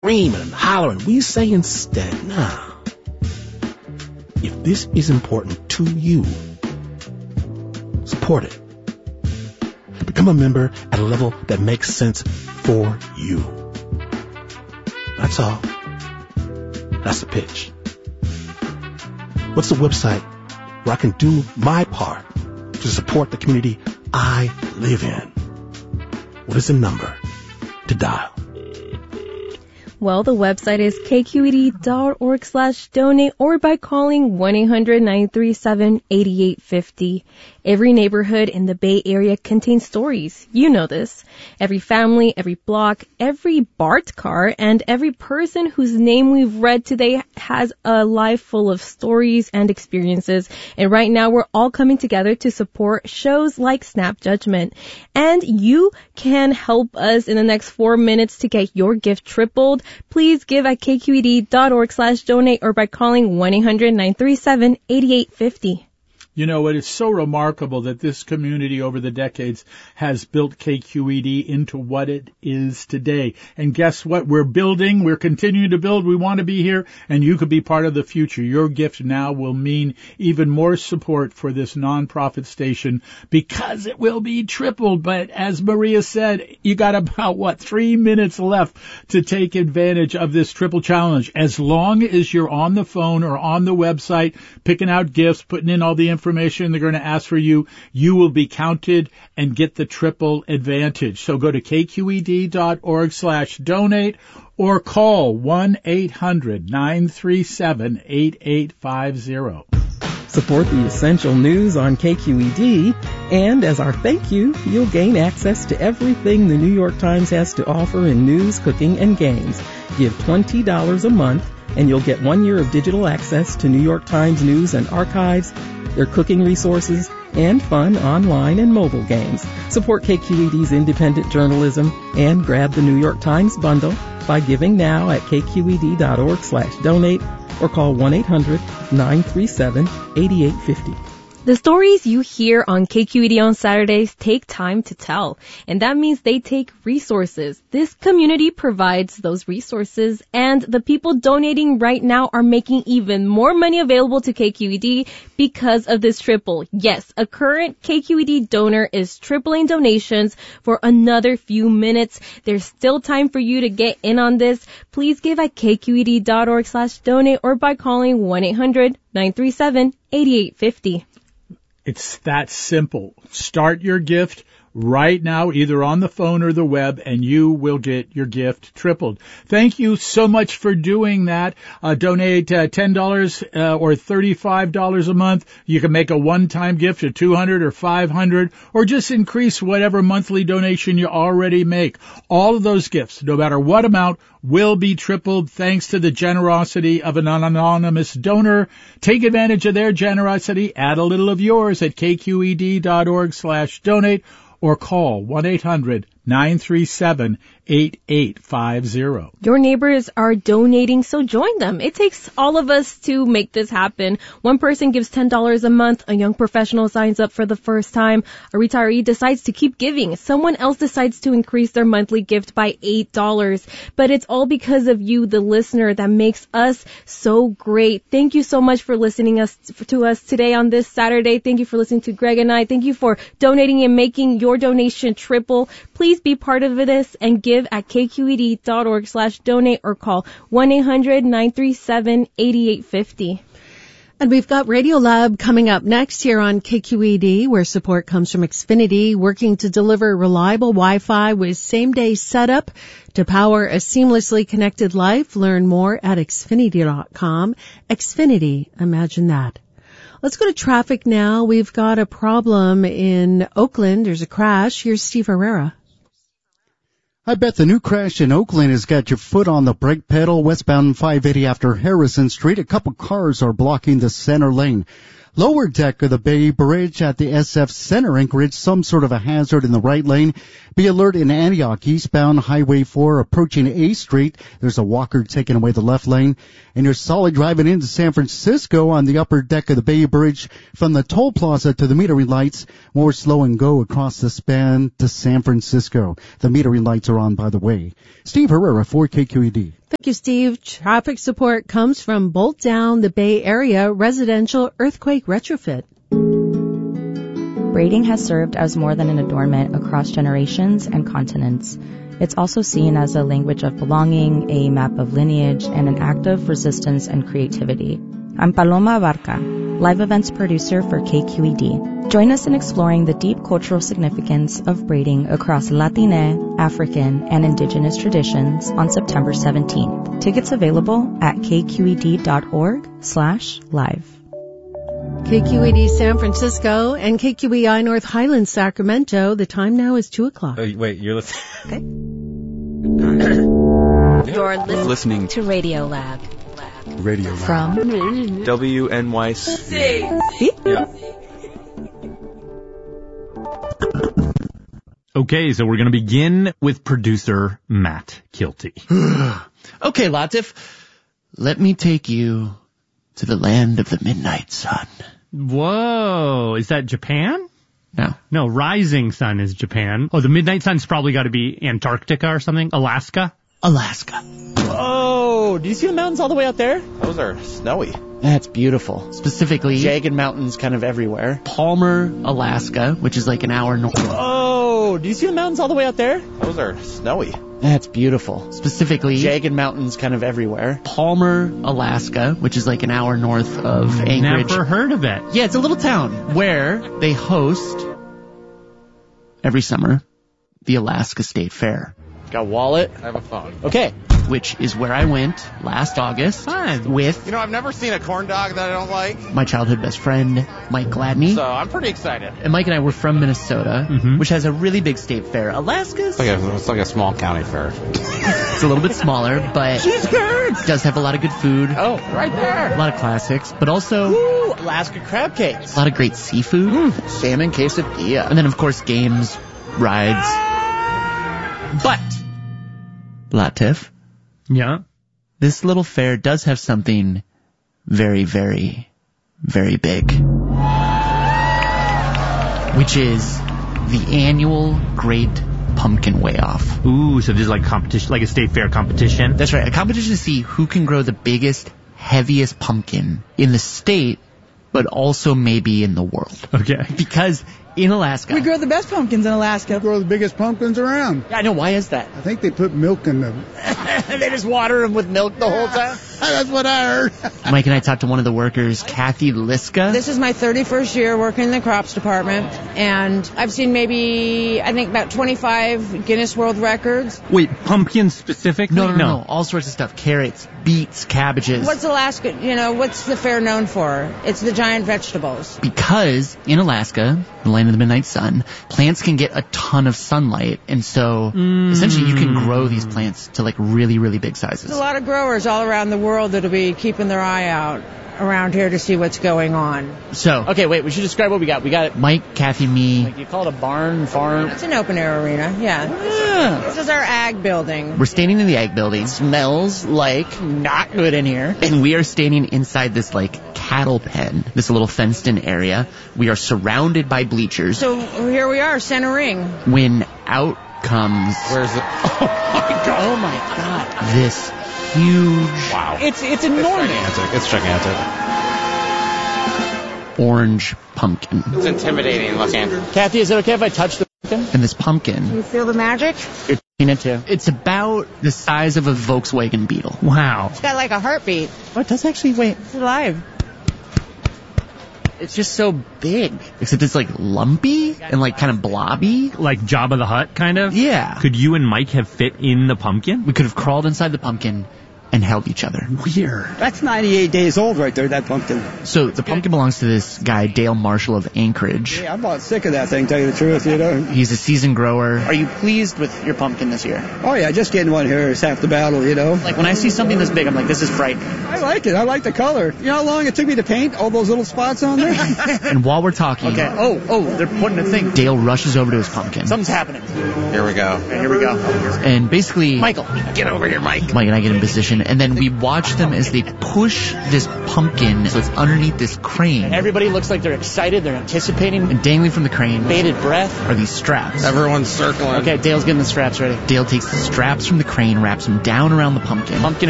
screaming and hollering. We say instead, nah. If this is important to you, support it. Become a member at a level that makes sense for you. That's all. That's the pitch. What's the website where I can do my part to support the community I live in? What is the number to dial? Well, the website is kqed.org/donate or by calling 1-800-937-8850. Every neighborhood in the Bay Area contains stories. You know this. Every family, every block, every BART car, and every person whose name we've read today has a life full of stories and experiences. And right now we're all coming together to support shows like Snap Judgment. And you can help us in the next 4 minutes to get your gift tripled. Please give at kqed.org/donate or by calling 1-800-937-8850. You know, it is so remarkable that this community over the decades has built KQED into what it is today. And guess what? We're building. We're continuing to build. We want to be here, and you could be part of the future. Your gift now will mean even more support for this nonprofit station because it will be tripled. But as Maria said, you got about, 3 minutes left to take advantage of this triple challenge. As long as you're on the phone or on the website, picking out gifts, putting in all the information they're going to ask for you, you will be counted and get the triple advantage. So go to kqed.org/donate or call 1-800-937-8850. Support the essential news on KQED, and as our thank you, you'll gain access to everything the New York Times has to offer in news, cooking, and games. Give $20 a month, and you'll get 1 year of digital access to New York Times news and archives, their cooking resources, and fun online and mobile games. Support KQED's independent journalism and grab the New York Times bundle by giving now at kqed.org/donate or call 1-800-937-8850. The stories you hear on KQED on Saturdays take time to tell, and that means they take resources. This community provides those resources, and the people donating right now are making even more money available to KQED because of this triple. Yes, a current KQED donor is tripling donations for another few minutes. There's still time for you to get in on this. Please give at kqed.org/donate or by calling 1-800-937-8850. It's that simple. Start your gift right now, either on the phone or the web, and you will get your gift tripled. Thank you so much for doing that. Donate $10 or $35 a month. You can make a one-time gift of $200 or $500, or just increase whatever monthly donation you already make. All of those gifts, no matter what amount, will be tripled thanks to the generosity of an anonymous donor. Take advantage of their generosity. Add a little of yours at kqed.org/donate or call 1-800-937-8850. Your neighbors are donating, so join them. It takes all of us to make this happen. One person gives $10 a month. A young professional signs up for the first time. A retiree decides to keep giving. Someone else decides to increase their monthly gift by $8. But it's all because of you, the listener, that makes us so great. Thank you so much for listening to us today on this Saturday. Thank you for listening to Greg and I. Thank you for donating and making your donation triple. Please be part of this and give at kqed.org/donate or call 1-800-937-8850. And we've got Radiolab coming up next here on KQED, where support comes from Xfinity, working to deliver reliable Wi-Fi with same-day setup to power a seamlessly connected life. Learn more at Xfinity.com. Xfinity, imagine that. Let's go to traffic now. We've got a problem in Oakland. There's a crash. Here's Steve Herrera. I bet the new crash in Oakland has got your foot on the brake pedal. Westbound 580 after Harrison Street. A couple cars are blocking the center lane. Lower deck of the Bay Bridge at the SF Center Anchorage, some sort of a hazard in the right lane. Be alert in Antioch, eastbound Highway 4 approaching A Street. There's a walker taking away the left lane. And you're solid driving into San Francisco on the upper deck of the Bay Bridge from the toll plaza to the metering lights. More slow and go across the span to San Francisco. The metering lights are on, by the way. Steve Herrera for KQED. Thank you, Steve. Traffic support comes from Bolt Down, the Bay Area residential earthquake retrofit. Braiding has served as more than an adornment across generations and continents. It's also seen as a language of belonging, a map of lineage, and an act of resistance and creativity. I'm Paloma Abarca, live events producer for KQED. Join us in exploring the deep cultural significance of braiding across Latine, African, and Indigenous traditions on September 17th. Tickets available at kqed.org/live. KQED San Francisco and KQEI North Highlands Sacramento. The time now is 2:00. Wait, you're listening? Okay. You're listening to Radio Lab. Radio Lab. From WNYC. Yeah. Okay, so we're going to begin with producer Matt Kilty. Okay, Latif, let me take you to the land of the midnight sun. Whoa, is that Japan? No. No, Rising Sun is Japan. Oh, the Midnight Sun's probably got to be Antarctica or something. Alaska? Alaska. Oh, do you see the mountains all the way out there? Those are snowy. That's beautiful. Specifically, Jagged mountains kind of everywhere. Palmer, Alaska, which is like an hour north. Oh, do you see the mountains all the way out there? Those are snowy. That's beautiful. Specifically, Jagged mountains kind of everywhere. Palmer, Alaska, which is like an hour north of Anchorage. Never heard of it. Yeah, it's a little town where they host every summer the Alaska State Fair. Got a wallet? I have a phone. Okay. Which is where I went last August with... You know, I've never seen a corn dog that I don't like. My childhood best friend, Mike Gladney. So I'm pretty excited. And Mike and I were from Minnesota, which has a really big state fair. Alaska's... It's like a small county fair. It's a little bit smaller, but... Cheeseburgers! Does have a lot of good food. Oh, right there. A lot of classics, but also... Ooh, Alaska crab cakes. A lot of great seafood. Salmon quesadilla. And then, of course, games, rides. But... Latif... Yeah? This little fair does have something very, very, very big. Which is the annual Great Pumpkin Weigh-Off. Ooh, so this is like competition, like a state fair competition? That's right, a competition to see who can grow the biggest, heaviest pumpkin in the state, but also maybe in the world. Okay. Because in Alaska... We grow the best pumpkins in Alaska. We grow the biggest pumpkins around. Yeah, I know. Why is that? I think they put milk in them. They just water them with milk the whole time? That's what I heard. Mike and I talked to one of the workers, Kathy Liska. This is my 31st year working in the crops department, and I've seen about 25 Guinness World Records. Wait, pumpkin specifically? No. All sorts of stuff. Carrots, beets, cabbages. What's Alaska, what's the fair known for? It's the giant vegetables. Because in Alaska, the land of the midnight sun, plants can get a ton of sunlight, and so essentially you can grow these plants to like really, really big sizes. There's a lot of growers all around the world that'll be keeping their eye out around here to see what's going on. So, okay, wait, we should describe what we got. We got Mike, Kathy, me. Like you call it a barn, farm? It's an open air arena, yeah. This is our ag building. We're standing in the ag building. Smells like not good in here. And we are standing inside this like cattle pen, this little fenced in area. We are surrounded by bleachers. So here we are, center ring. When out comes... Where's it? Oh my God. This huge... Wow. It's enormous. It's gigantic. Orange pumpkin. It's intimidating looking. Kathy, is it okay if I touch the pumpkin? And this pumpkin... You feel the magic? You're touching it too. It's about the size of a Volkswagen Beetle. Wow. It's got like a heartbeat. Oh, it does actually, wait. It's alive. It's just so big. Except it's like lumpy and like kind of blobby. Like Jabba the Hutt, kind of? Yeah. Could you and Mike have fit in the pumpkin? We could have crawled inside the pumpkin and held each other. Weird. That's 98 days old right there, that pumpkin. So the pumpkin belongs to this guy, Dale Marshall of Anchorage. Yeah, I'm about sick of that thing, tell you the truth, He's a seasoned grower. Are you pleased with your pumpkin this year? Oh, yeah, just getting one here is half the battle, Like, when I see something this big, I'm like, this is frightening. I like it. I like the color. You know how long it took me to paint all those little spots on there? And while we're talking... Okay. Oh, they're putting a thing. Dale rushes over to his pumpkin. Something's happening. Here we go. Okay, here we go. And basically... Michael, get over here, Mike. Mike and I get in position pumpkin, and then we watch them as they push this pumpkin so it's underneath this crane. Everybody looks like they're excited, they're anticipating. And dangling from the crane, bated breath, are these straps. Everyone's circling. Okay, Dale's getting the straps ready. Dale takes the straps from the crane, wraps them down around the pumpkin. Pumpkin